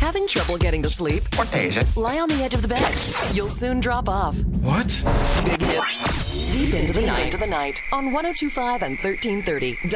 Having trouble getting to sleep? Orthese. Lie on the edge of the bed. You'll soon drop off. What? Big hits. Deep into the night on 1025 and 1330.